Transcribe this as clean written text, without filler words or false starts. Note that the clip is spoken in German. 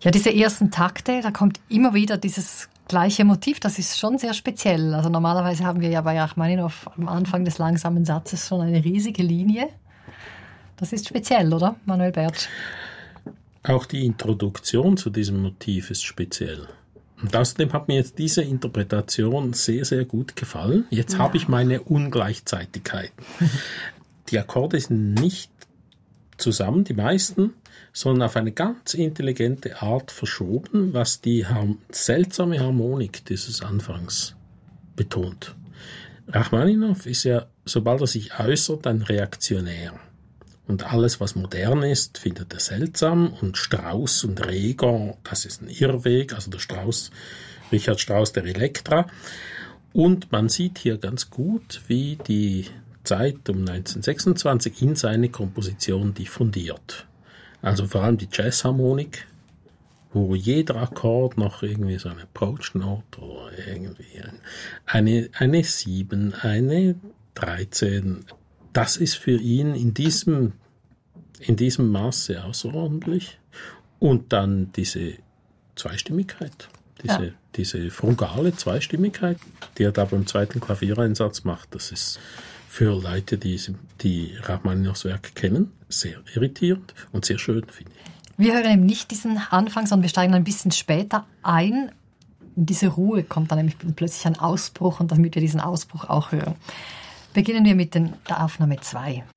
Ja, diese ersten Takte, da kommt immer wieder dieses gleiche Motiv, das ist schon sehr speziell. Also normalerweise haben wir ja bei Rachmaninow am Anfang des langsamen Satzes schon eine riesige Linie. Das ist speziell, oder, Manuel Bertsch? Auch die Introduktion zu diesem Motiv ist speziell. Und außerdem hat mir jetzt diese Interpretation sehr, sehr gut gefallen. Jetzt habe ich meine Ungleichzeitigkeit. Die Akkorde sind nicht zusammen, die meisten, sondern auf eine ganz intelligente Art verschoben, was die seltsame Harmonik dieses Anfangs betont. Rachmaninow ist ja, sobald er sich äußert, ein Reaktionär. Und alles, was modern ist, findet er seltsam. Und Strauss und Reger, das ist ein Irrweg. Also Richard Strauss, der Elektra. Und man sieht hier ganz gut, wie die Zeit um 1926 in seine Komposition diffundiert. Also vor allem die Jazzharmonik, wo jeder Akkord noch irgendwie so eine Approach Note oder irgendwie eine 7, eine 13. Das ist für ihn in diesem Maße außerordentlich. Und dann diese Zweistimmigkeit, diese frugale Zweistimmigkeit, die er da beim zweiten Klaviereinsatz macht, das ist für Leute, die Rachmaninows Werk kennen, sehr irritierend und sehr schön, finde ich. Wir hören eben nicht diesen Anfang, sondern wir steigen ein bisschen später ein. In diese Ruhe kommt dann nämlich plötzlich ein Ausbruch und damit wir diesen Ausbruch auch hören. Beginnen wir mit der Aufnahme 2.